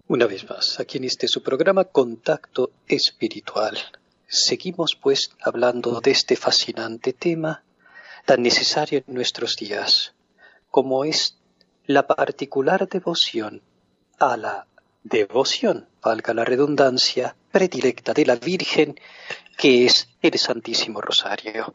Una vez más, aquí en este su programa Contacto Espiritual. Seguimos pues hablando de este fascinante tema tan necesario en nuestros días, como es la particular devoción a la devoción, valga la redundancia, predilecta de la Virgen, que es el Santísimo Rosario.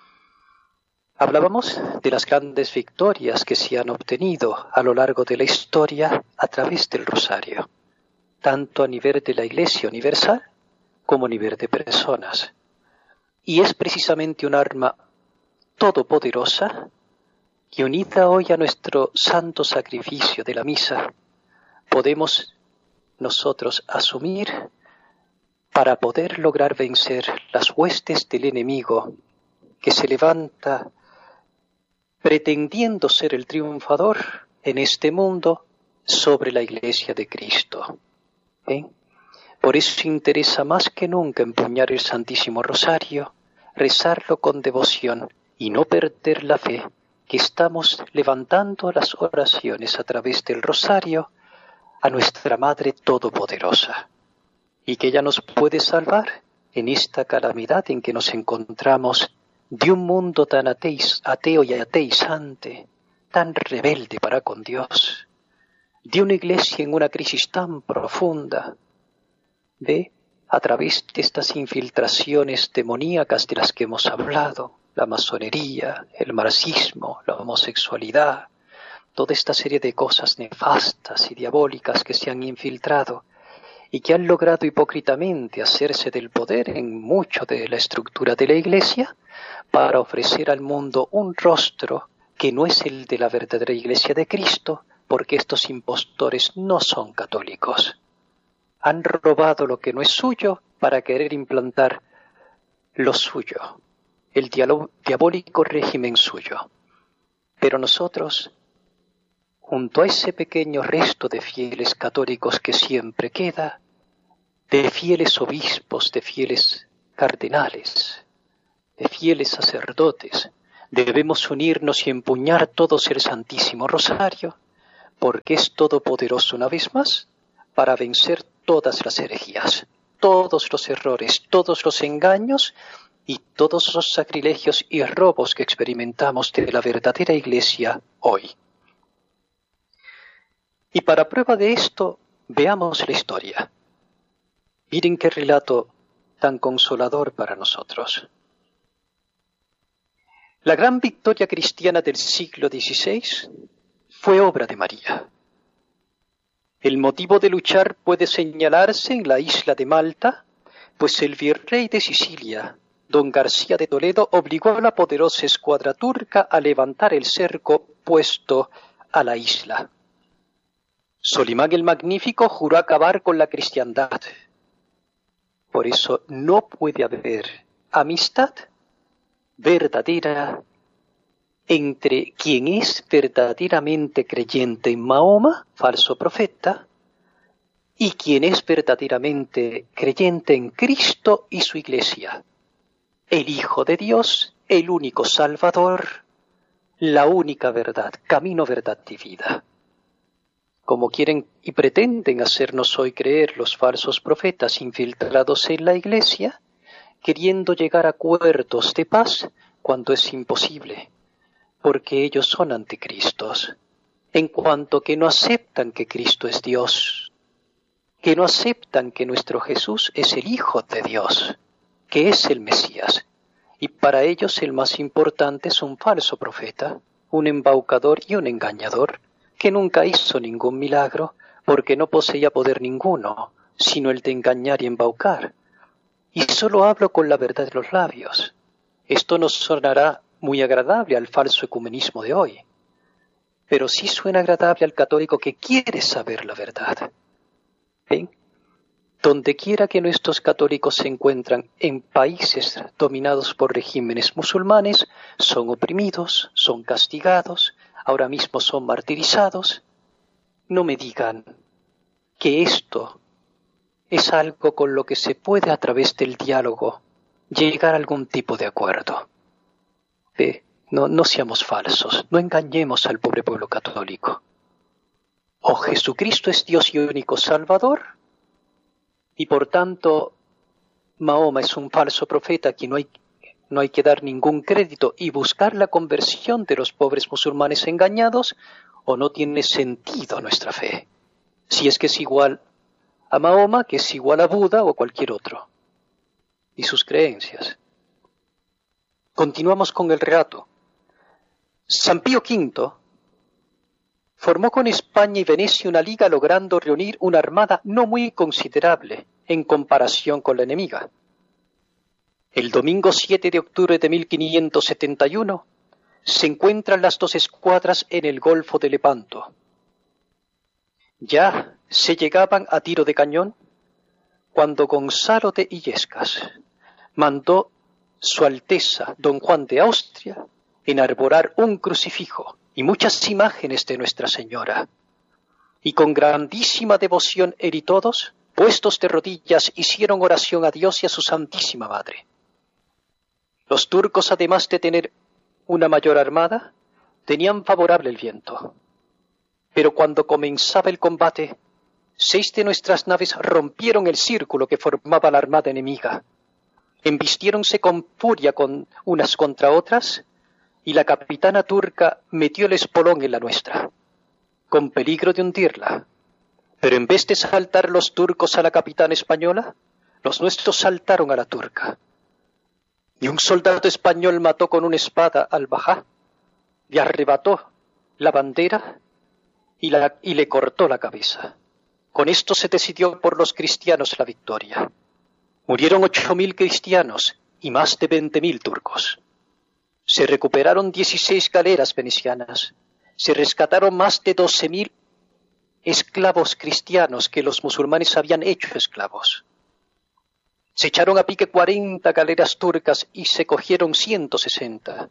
Hablábamos de las grandes victorias que se han obtenido a lo largo de la historia a través del Rosario, tanto a nivel de la Iglesia universal como a nivel de personas. Y es precisamente un arma todopoderosa que, unida hoy a nuestro santo sacrificio de la misa, podemos nosotros asumir para poder lograr vencer las huestes del enemigo que se levanta pretendiendo ser el triunfador en este mundo sobre la Iglesia de Cristo. Por eso interesa más que nunca empuñar el Santísimo Rosario, rezarlo con devoción y no perder la fe que estamos levantando las oraciones a través del Rosario a nuestra Madre Todopoderosa, y que ella nos puede salvar en esta calamidad en que nos encontramos, de un mundo tan ateo y ateizante, tan rebelde para con Dios, de una iglesia en una crisis tan profunda, a través de estas infiltraciones demoníacas de las que hemos hablado, la masonería, el marxismo, la homosexualidad, toda esta serie de cosas nefastas y diabólicas que se han infiltrado y que han logrado hipócritamente hacerse del poder en mucho de la estructura de la Iglesia para ofrecer al mundo un rostro que no es el de la verdadera Iglesia de Cristo, porque estos impostores no son católicos. Han robado lo que no es suyo para querer implantar lo suyo, el diabólico régimen suyo. Pero nosotros, junto a ese pequeño resto de fieles católicos que siempre queda, de fieles obispos, de fieles cardenales, de fieles sacerdotes, debemos unirnos y empuñar todos el Santísimo Rosario, porque es todopoderoso una vez más para vencer todas las herejías, todos los errores, todos los engaños y todos los sacrilegios y robos que experimentamos de la verdadera Iglesia hoy. Y para prueba de esto, veamos la historia. Miren qué relato tan consolador para nosotros. La gran victoria cristiana del siglo XVI fue obra de María. El motivo de luchar puede señalarse en la isla de Malta, pues el virrey de Sicilia, don García de Toledo, obligó a la poderosa escuadra turca a levantar el cerco puesto a la isla. Solimán el Magnífico juró acabar con la cristiandad. Por eso no puede haber amistad verdadera entre quien es verdaderamente creyente en Mahoma, falso profeta, y quien es verdaderamente creyente en Cristo y su Iglesia, el Hijo de Dios, el único Salvador, la única verdad, camino, verdad y vida. Como quieren y pretenden hacernos hoy creer los falsos profetas infiltrados en la Iglesia, queriendo llegar a acuerdos de paz cuando es imposible, porque ellos son anticristos, en cuanto que no aceptan que Cristo es Dios, que no aceptan que nuestro Jesús es el Hijo de Dios, que es el Mesías, y para ellos el más importante es un falso profeta, un embaucador y un engañador, que nunca hizo ningún milagro, porque no poseía poder ninguno, sino el de engañar y embaucar. Y solo hablo con la verdad de los labios. Esto nos sonará muy agradable al falso ecumenismo de hoy, pero sí suena agradable al católico que quiere saber la verdad. ¿Ven? Donde quiera que nuestros católicos se encuentran en países dominados por regímenes musulmanes, son oprimidos, son castigados, ahora mismo son martirizados. No me digan que esto es algo con lo que se puede a través del diálogo llegar a algún tipo de acuerdo. No seamos falsos, no engañemos al pobre pueblo católico. o Jesucristo es Dios y único Salvador, y por tanto Mahoma es un falso profeta a quien no hay que dar ningún crédito y buscar la conversión de los pobres musulmanes engañados, o no tiene sentido nuestra fe, si es que es igual a Mahoma, que es igual a Buda o cualquier otro, y sus creencias. Continuamos con el relato. San Pío V formó con España y Venecia una liga, logrando reunir una armada no muy considerable en comparación con la enemiga. El domingo 7 de octubre de 1571 se encuentran las dos escuadras en el Golfo de Lepanto. Ya se llegaban a tiro de cañón cuando Gonzalo de Illescas mandó Su Alteza Don Juan de Austria enarborar un crucifijo y muchas imágenes de Nuestra Señora, y con grandísima devoción él y todos, puestos de rodillas, hicieron oración a Dios y a su Santísima Madre. Los turcos, además de tener una mayor armada, tenían favorable el viento. Pero cuando comenzaba el combate, 6 de nuestras naves rompieron el círculo que formaba la armada enemiga, embistiéronse con furia unas contra otras, y la capitana turca metió el espolón en la nuestra, con peligro de hundirla. Pero en vez de saltar los turcos a la capitana española, los nuestros saltaron a la turca. Y un soldado español mató con una espada al bajá, le arrebató la bandera y le cortó la cabeza. Con esto se decidió por los cristianos la victoria. Murieron 8.000 cristianos y más de 20.000 turcos. Se recuperaron 16 galeras venecianas. Se rescataron más de 12.000 esclavos cristianos que los musulmanes habían hecho esclavos. Se echaron a pique 40 galeras turcas y se cogieron 160.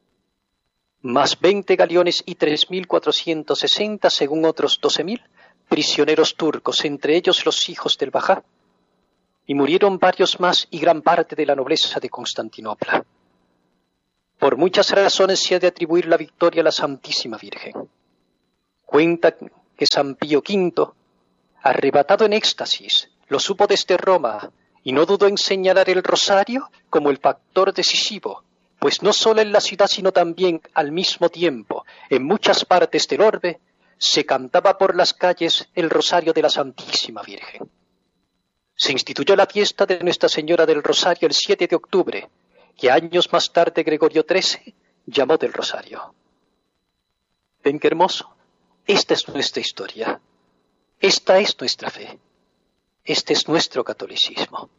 Más 20 galeones y 3.460, según otros 12.000, prisioneros turcos, entre ellos los hijos del bajá. Y murieron varios más y gran parte de la nobleza de Constantinopla. Por muchas razones se ha de atribuir la victoria a la Santísima Virgen. Cuenta que San Pío V, arrebatado en éxtasis, lo supo desde Roma y no dudó en señalar el rosario como el factor decisivo, pues no solo en la ciudad sino también al mismo tiempo en muchas partes del orbe se cantaba por las calles el rosario de la Santísima Virgen. Se instituyó la fiesta de Nuestra Señora del Rosario el 7 de octubre, que años más tarde Gregorio XIII llamó del Rosario. ¿Ven qué hermoso? Esta es nuestra historia. Esta es nuestra fe. Este es nuestro catolicismo.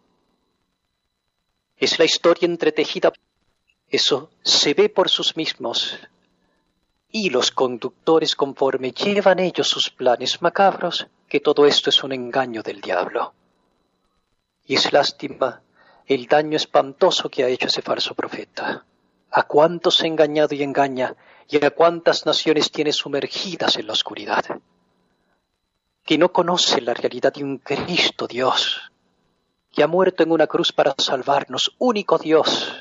Es la historia entretejida. Eso se ve por sus mismos hilos conductores conforme llevan ellos sus planes macabros, que todo esto es un engaño del diablo. Y es lástima el daño espantoso que ha hecho ese falso profeta. A cuántos ha engañado y engaña, y a cuántas naciones tiene sumergidas en la oscuridad, que no conocen la realidad de un Cristo Dios, que ha muerto en una cruz para salvarnos, único Dios,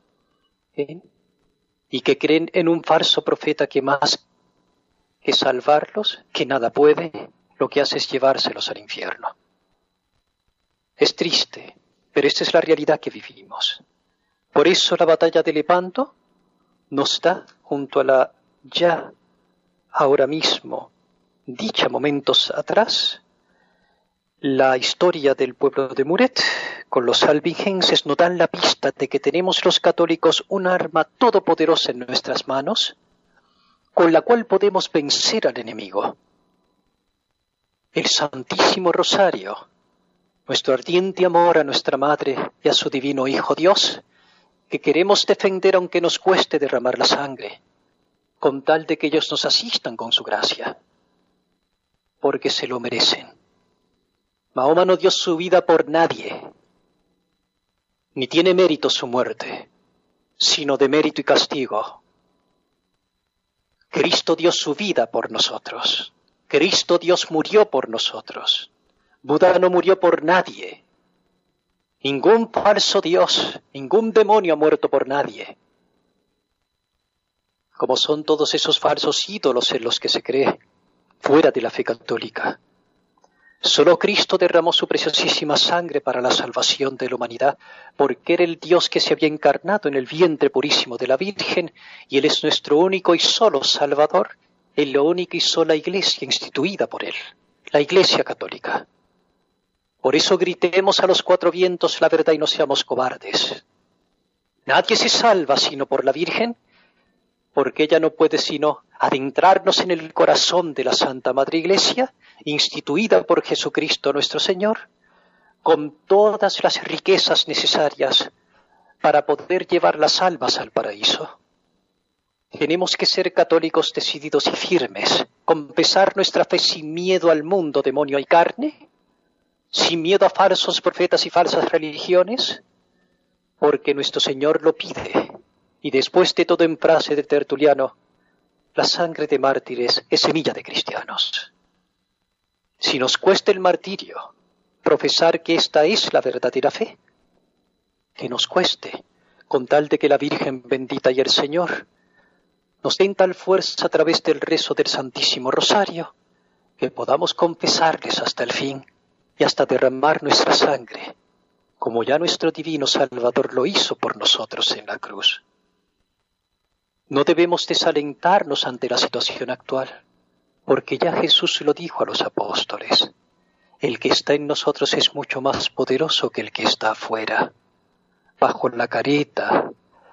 y que creen en un falso profeta que más que salvarlos, que nada puede, lo que hace es llevárselos al infierno. Es triste, pero esta es la realidad que vivimos. Por eso la batalla de Lepanto nos da, junto a la ya ahora mismo dicha momentos atrás, la historia del pueblo de Muret con los albigenses nos dan la pista de que tenemos los católicos un arma todopoderosa en nuestras manos, con la cual podemos vencer al enemigo. El Santísimo Rosario, nuestro ardiente amor a nuestra Madre y a su Divino Hijo Dios, que queremos defender aunque nos cueste derramar la sangre, con tal de que ellos nos asistan con su gracia, porque se lo merecen. Mahoma no dio su vida por nadie, ni tiene mérito su muerte, sino de mérito y castigo. Cristo dio su vida por nosotros. Cristo Dios murió por nosotros. Buda no murió por nadie. Ningún falso Dios, ningún demonio ha muerto por nadie. Como son todos esos falsos ídolos en los que se cree, fuera de la fe católica. Solo Cristo derramó su preciosísima sangre para la salvación de la humanidad, porque era el Dios que se había encarnado en el vientre purísimo de la Virgen, y Él es nuestro único y solo Salvador, en la única y sola Iglesia instituida por Él, la Iglesia católica. Por eso gritemos a los cuatro vientos la verdad y no seamos cobardes. Nadie se salva sino por la Virgen, porque ella no puede sino adentrarnos en el corazón de la Santa Madre Iglesia, instituida por Jesucristo nuestro Señor, con todas las riquezas necesarias para poder llevar las almas al paraíso. Tenemos que ser católicos decididos y firmes, confesar nuestra fe sin miedo al mundo, demonio y carne, sin miedo a falsos profetas y falsas religiones, porque nuestro Señor lo pide. Y después de todo, en frase de Tertuliano, la sangre de mártires es semilla de cristianos. Si nos cuesta el martirio profesar que esta es la verdadera fe, que nos cueste, con tal de que la Virgen bendita y el Señor nos den tal fuerza a través del rezo del Santísimo Rosario, que podamos confesarles hasta el fin y hasta derramar nuestra sangre, como ya nuestro divino Salvador lo hizo por nosotros en la cruz. No debemos desalentarnos ante la situación actual, porque ya Jesús lo dijo a los apóstoles: el que está en nosotros es mucho más poderoso que el que está afuera. Bajo la careta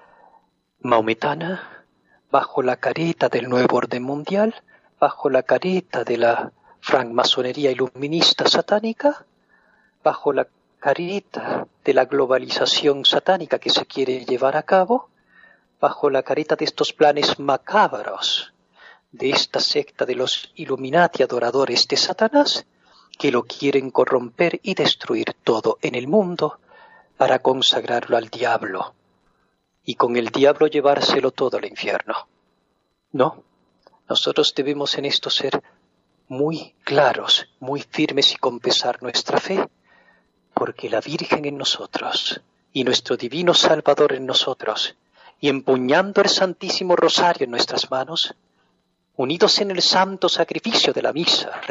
maometana, bajo la careta del nuevo orden mundial, bajo la careta de la francmasonería iluminista satánica, bajo la careta de la globalización satánica que se quiere llevar a cabo, bajo la careta de estos planes macabros de esta secta de los Illuminati adoradores de Satanás, que lo quieren corromper y destruir todo en el mundo para consagrarlo al diablo y con el diablo llevárselo todo al infierno. No, nosotros debemos en esto ser muy claros, muy firmes y confesar nuestra fe, porque la Virgen en nosotros y nuestro divino Salvador en nosotros, y empuñando el Santísimo Rosario en nuestras manos, unidos en el santo sacrificio de la misa,